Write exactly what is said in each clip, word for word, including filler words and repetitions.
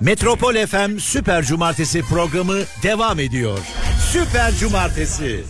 Metropol F M Süper Cumartesi programı devam ediyor. Süper Cumartesi.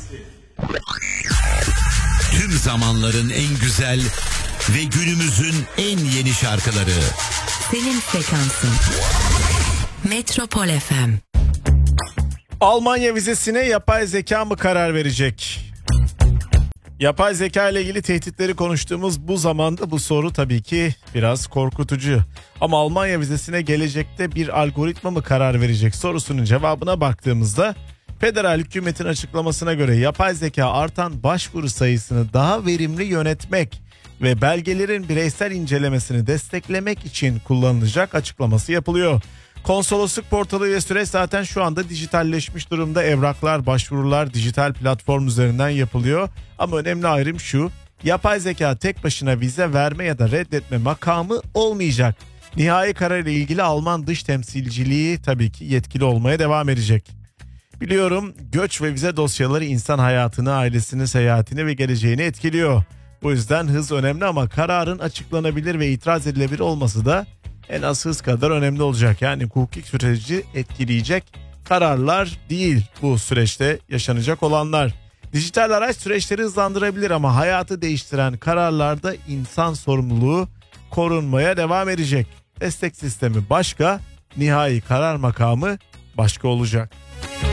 Tüm zamanların en güzel ve günümüzün en yeni şarkıları. Senin frekansın. Metropol F M. Almanya vizesine yapay zeka mı karar verecek? Yapay zeka ile ilgili tehditleri konuştuğumuz bu zamanda bu soru tabii ki biraz korkutucu. Ama Almanya vizesine gelecekte bir algoritma mı karar verecek sorusunun cevabına baktığımızda federal hükümetin açıklamasına göre yapay zeka artan başvuru sayısını daha verimli yönetmek ve belgelerin bireysel incelemesini desteklemek için kullanılacak açıklaması yapılıyor. Konsolosluk portalı ve süreç zaten şu anda dijitalleşmiş durumda. Evraklar, başvurular dijital platform üzerinden yapılıyor. Ama önemli ayrım şu: yapay zeka tek başına vize verme ya da reddetme makamı olmayacak. Nihai karar ile ilgili Alman dış temsilciliği tabii ki yetkili olmaya devam edecek. Biliyorum, göç ve vize dosyaları insan hayatını, ailesini, seyahatini ve geleceğini etkiliyor. Bu yüzden hız önemli ama kararın açıklanabilir ve itiraz edilebilir olması da en az hız kadar önemli olacak. Yani hukuki süreci etkileyecek kararlar değil bu süreçte yaşanacak olanlar. Dijital araç süreçleri hızlandırabilir ama hayatı değiştiren kararlarda insan sorumluluğu korunmaya devam edecek. Destek sistemi başka, nihai karar makamı başka olacak.